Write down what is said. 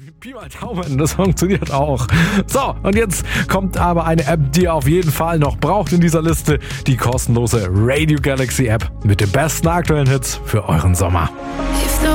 Pi mal Daumen, das funktioniert auch. So, und jetzt kommt aber eine App, die ihr auf jeden Fall noch braucht in dieser Liste. Die kostenlose Radio Galaxy App mit den besten aktuellen Hits für euren Sommer.